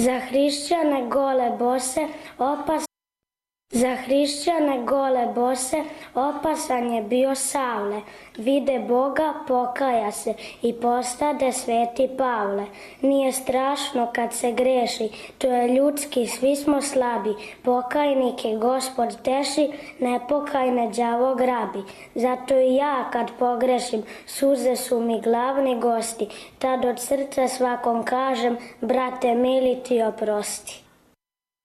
Za hrišćane gole bose, Za hrišćane gole bose, opasan je bio Savle. Vide Boga, pokaja se i postade sveti Pavle. Nije strašno kad se greši, to je ljudski, svi smo slabi. Pokajnike Gospod teši, nepokajne đavo grabi. Zato i ja kad pogrešim, suze su mi glavni gosti. Tad od srca svakom kažem, brate mili ti oprosti.